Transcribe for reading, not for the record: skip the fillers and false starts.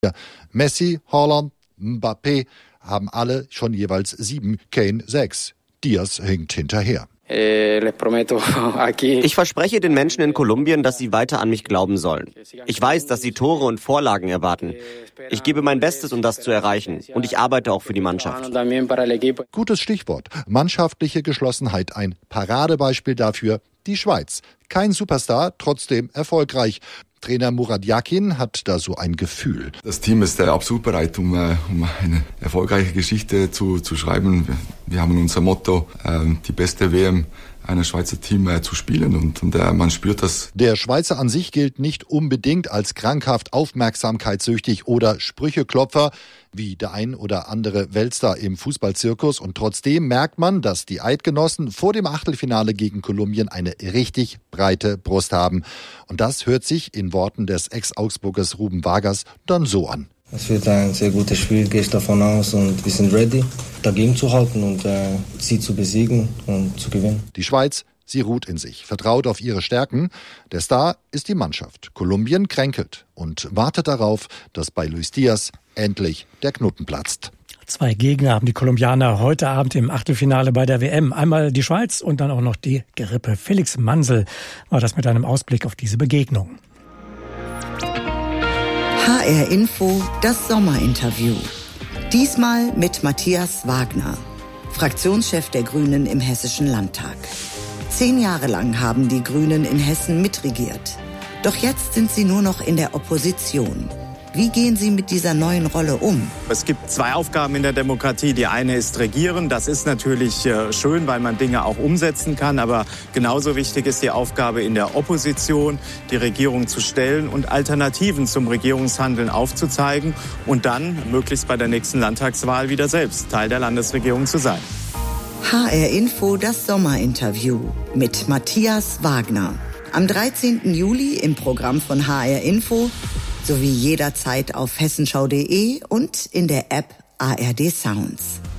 Messi, Haaland, Mbappé haben alle schon jeweils 7, Kane 6. Diaz hinkt hinterher. Ich verspreche den Menschen in Kolumbien, dass sie weiter an mich glauben sollen. Ich weiß, dass sie Tore und Vorlagen erwarten. Ich gebe mein Bestes, um das zu erreichen. Und ich arbeite auch für die Mannschaft. Gutes Stichwort. Mannschaftliche Geschlossenheit. Ein Paradebeispiel dafür die Schweiz. Kein Superstar, trotzdem erfolgreich. Trainer Murat Yakin hat da so ein Gefühl. Das Team ist absolut bereit, um eine erfolgreiche Geschichte zu schreiben. Wir haben unser Motto, die beste WM eines Schweizer Team zu spielen und man spürt das. Der Schweizer an sich gilt nicht unbedingt als krankhaft aufmerksamkeitssüchtig oder Sprücheklopfer wie der ein oder andere Weltstar im Fußballzirkus. Und trotzdem merkt man, dass die Eidgenossen vor dem Achtelfinale gegen Kolumbien eine richtig breite Brust haben. Und das hört sich in Worten des Ex-Augsburgers Ruben Vargas dann so an. Es wird ein sehr gutes Spiel, gehe ich davon aus, und wir sind ready, dagegen zu halten und sie zu besiegen und zu gewinnen. Die Schweiz, sie ruht in sich, vertraut auf ihre Stärken. Der Star ist die Mannschaft. Kolumbien kränkelt und wartet darauf, dass bei Luis Diaz endlich der Knoten platzt. 2 Gegner haben die Kolumbianer heute Abend im Achtelfinale bei der WM. Einmal die Schweiz und dann auch noch die Gerippe. Felix Mansel war das mit einem Ausblick auf diese Begegnung. HR Info, das Sommerinterview. Diesmal mit Matthias Wagner, Fraktionschef der Grünen im Hessischen Landtag. 10 Jahre lang haben die Grünen in Hessen mitregiert. Doch jetzt sind sie nur noch in der Opposition. Wie gehen Sie mit dieser neuen Rolle um? Es gibt 2 Aufgaben in der Demokratie. Die eine ist Regieren. Das ist natürlich schön, weil man Dinge auch umsetzen kann. Aber genauso wichtig ist die Aufgabe in der Opposition, die Regierung zu stellen und Alternativen zum Regierungshandeln aufzuzeigen und dann möglichst bei der nächsten Landtagswahl wieder selbst Teil der Landesregierung zu sein. HR Info, das Sommerinterview mit Matthias Wagner. Am 13. Juli im Programm von HR Info sowie jederzeit auf hessenschau.de und in der App ARD Sounds.